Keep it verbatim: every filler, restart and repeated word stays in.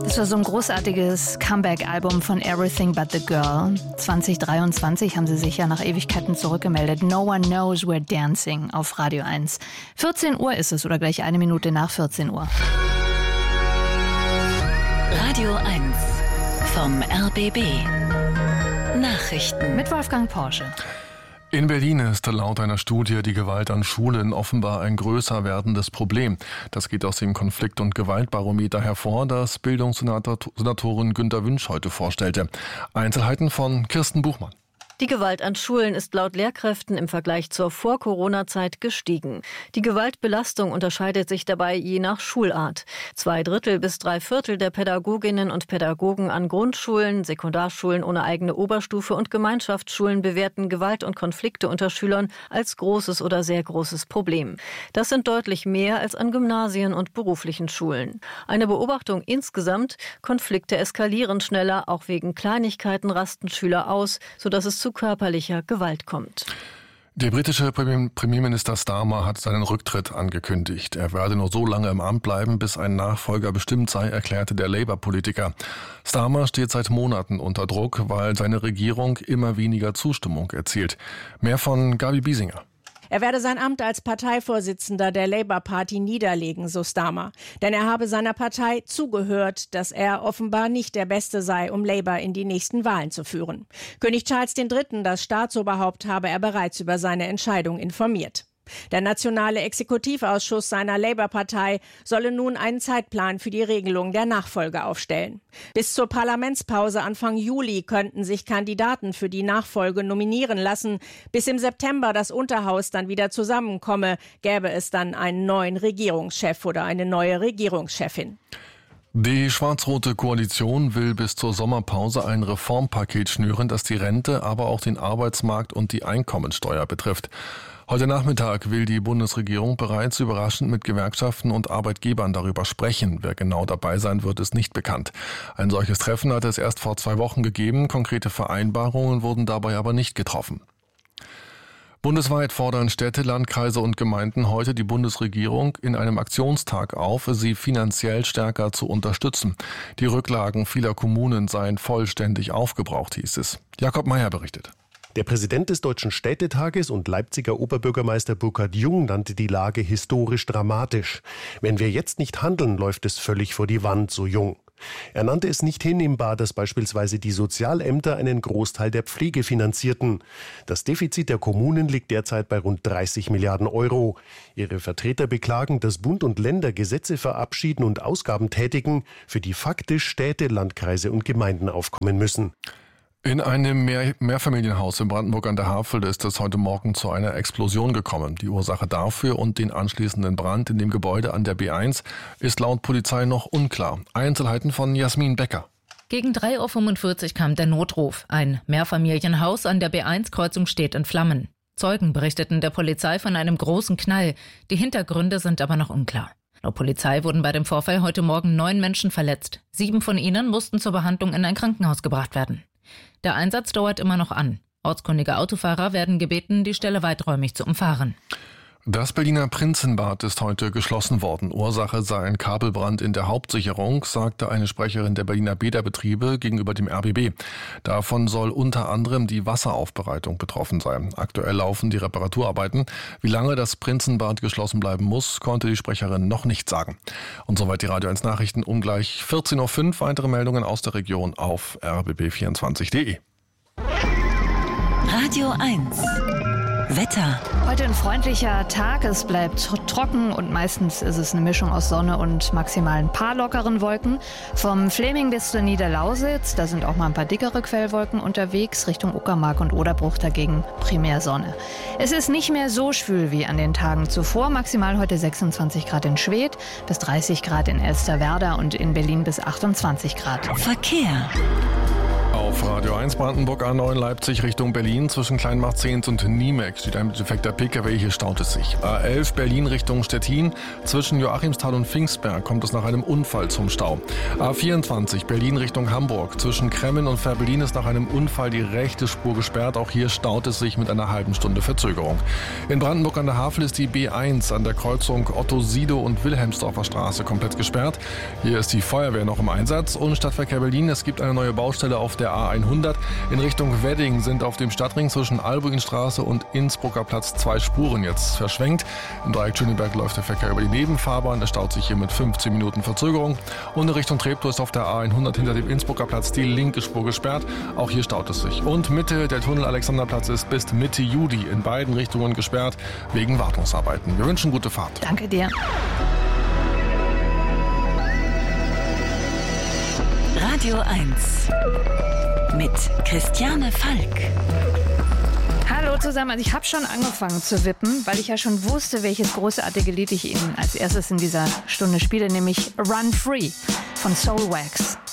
Das war so ein großartiges Comeback-Album von Everything But The Girl. zwanzig dreiundzwanzig haben sie sich ja nach Ewigkeiten zurückgemeldet. No One Knows We're Dancing auf Radio eins. vierzehn Uhr ist es oder gleich eine Minute nach vierzehn Uhr. Radio eins vom R B B. Nachrichten mit Wolfgang Porsche. In Berlin ist laut einer Studie die Gewalt an Schulen offenbar ein größer werdendes Problem. Das geht aus dem Konflikt- und Gewaltbarometer hervor, das Bildungssenatorin Günter Wünsch heute vorstellte. Einzelheiten von Kirsten Buchmann. Die Gewalt an Schulen ist laut Lehrkräften im Vergleich zur Vor-Corona-Zeit gestiegen. Die Gewaltbelastung unterscheidet sich dabei je nach Schulart. Zwei Drittel bis drei Viertel der Pädagoginnen und Pädagogen an Grundschulen, Sekundarschulen ohne eigene Oberstufe und Gemeinschaftsschulen bewerten Gewalt und Konflikte unter Schülern als großes oder sehr großes Problem. Das sind deutlich mehr als an Gymnasien und beruflichen Schulen. Eine Beobachtung insgesamt: Konflikte eskalieren schneller, auch wegen Kleinigkeiten rasten Schüler aus, sodass es zu körperlicher Gewalt kommt. Der britische Premierminister Starmer hat seinen Rücktritt angekündigt. Er werde nur so lange im Amt bleiben, bis ein Nachfolger bestimmt sei, erklärte der Labour-Politiker. Starmer steht seit Monaten unter Druck, weil seine Regierung immer weniger Zustimmung erzielt. Mehr von Gabi Biesinger. Er werde sein Amt als Parteivorsitzender der Labour Party niederlegen, so Starmer. Denn er habe seiner Partei zugehört, dass er offenbar nicht der Beste sei, um Labour in die nächsten Wahlen zu führen. König Charles der Dritte, das Staatsoberhaupt, habe er bereits über seine Entscheidung informiert. Der nationale Exekutivausschuss seiner Labour-Partei solle nun einen Zeitplan für die Regelung der Nachfolge aufstellen. Bis zur Parlamentspause Anfang Juli könnten sich Kandidaten für die Nachfolge nominieren lassen. Bis im September das Unterhaus dann wieder zusammenkomme, gäbe es dann einen neuen Regierungschef oder eine neue Regierungschefin. Die schwarz-rote Koalition will bis zur Sommerpause ein Reformpaket schnüren, das die Rente, aber auch den Arbeitsmarkt und die Einkommensteuer betrifft. Heute Nachmittag will die Bundesregierung bereits überraschend mit Gewerkschaften und Arbeitgebern darüber sprechen. Wer genau dabei sein wird, ist nicht bekannt. Ein solches Treffen hat es erst vor zwei Wochen gegeben. Konkrete Vereinbarungen wurden dabei aber nicht getroffen. Bundesweit fordern Städte, Landkreise und Gemeinden heute die Bundesregierung in einem Aktionstag auf, sie finanziell stärker zu unterstützen. Die Rücklagen vieler Kommunen seien vollständig aufgebraucht, hieß es. Jakob Meyer berichtet. Der Präsident des Deutschen Städtetages und Leipziger Oberbürgermeister Burkhard Jung nannte die Lage historisch dramatisch. Wenn wir jetzt nicht handeln, läuft es völlig vor die Wand, so Jung. Er nannte es nicht hinnehmbar, dass beispielsweise die Sozialämter einen Großteil der Pflege finanzierten. Das Defizit der Kommunen liegt derzeit bei rund dreißig Milliarden Euro. Ihre Vertreter beklagen, dass Bund und Länder Gesetze verabschieden und Ausgaben tätigen, für die faktisch Städte, Landkreise und Gemeinden aufkommen müssen. In einem Mehr- Mehrfamilienhaus in Brandenburg an der Havel ist es heute Morgen zu einer Explosion gekommen. Die Ursache dafür und den anschließenden Brand in dem Gebäude an der B eins ist laut Polizei noch unklar. Einzelheiten von Jasmin Becker. Gegen drei Uhr fünfundvierzig kam der Notruf. Ein Mehrfamilienhaus an der B eins Kreuzung steht in Flammen. Zeugen berichteten der Polizei von einem großen Knall. Die Hintergründe sind aber noch unklar. Laut Polizei wurden bei dem Vorfall heute Morgen neun Menschen verletzt. Sieben von ihnen mussten zur Behandlung in ein Krankenhaus gebracht werden. Der Einsatz dauert immer noch an. Ortskundige Autofahrer werden gebeten, die Stelle weiträumig zu umfahren. Das Berliner Prinzenbad ist heute geschlossen worden. Ursache sei ein Kabelbrand in der Hauptsicherung, sagte eine Sprecherin der Berliner Bäderbetriebe gegenüber dem R B B. Davon soll unter anderem die Wasseraufbereitung betroffen sein. Aktuell laufen die Reparaturarbeiten. Wie lange das Prinzenbad geschlossen bleiben muss, konnte die Sprecherin noch nicht sagen. Und soweit die Radio eins Nachrichten um gleich vierzehn Uhr fünf. Weitere Meldungen aus der Region auf r b b vierundzwanzig punkt d e. Radio eins Wetter. Heute ein freundlicher Tag, es bleibt trocken und meistens ist es eine Mischung aus Sonne und maximal ein paar lockeren Wolken. Vom Fläming bis zur Niederlausitz, da sind auch mal ein paar dickere Quellwolken unterwegs, Richtung Uckermark und Oderbruch dagegen primär Sonne. Es ist nicht mehr so schwül wie an den Tagen zuvor, maximal heute sechsundzwanzig Grad in Schwedt, bis dreißig Grad in Elsterwerda und in Berlin bis achtundzwanzig Grad. Verkehr. Auf Radio eins Brandenburg A neun Leipzig Richtung Berlin zwischen Kleinmachzehns und Niemek steht ein defekter P K W, hier staut es sich. A elf Berlin Richtung Stettin zwischen Joachimsthal und Pfingstberg kommt es nach einem Unfall zum Stau. A vierundzwanzig Berlin Richtung Hamburg zwischen Kremmen und Fährberlin ist nach einem Unfall die rechte Spur gesperrt. Auch hier staut es sich mit einer halben Stunde Verzögerung. In Brandenburg an der Havel ist die B eins an der Kreuzung Otto-Sidow und Wilhelmsdorfer Straße komplett gesperrt. Hier ist die Feuerwehr noch im Einsatz. Und Stadtverkehr Berlin, es gibt eine neue Baustelle auf der A hundert. In Richtung Wedding sind auf dem Stadtring zwischen Albuinstraße und Innsbrucker Platz zwei Spuren jetzt verschwenkt. Im Dreieck Schöneberg läuft der Verkehr über die Nebenfahrbahn. Es staut sich hier mit fünfzehn Minuten Verzögerung. Und in Richtung Treptow ist auf der A hundert hinter dem Innsbrucker Platz die linke Spur gesperrt. Auch hier staut es sich. Und Mitte, der Tunnel Alexanderplatz ist bis Mitte Juli in beiden Richtungen gesperrt wegen Wartungsarbeiten. Wir wünschen gute Fahrt. Danke dir. Radio eins mit Christiane Falk. Hallo zusammen, also ich habe schon angefangen zu wippen, weil ich ja schon wusste, welches großartige Lied ich Ihnen als erstes in dieser Stunde spiele, nämlich Run Free von Soulwax.